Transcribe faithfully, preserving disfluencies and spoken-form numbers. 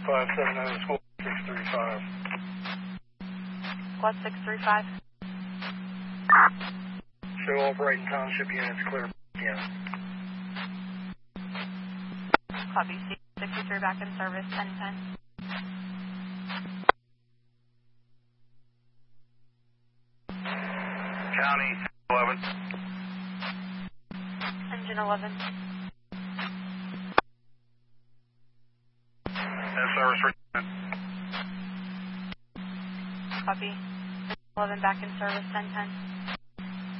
five seven nine, squad six three five. Squad six three five. Show all Brighton Township units clear. Yeah. Copy. C sixty-three back in service, ten ten. County eleven. Engine eleven. S service for Copy. eleven back in service, ten ten.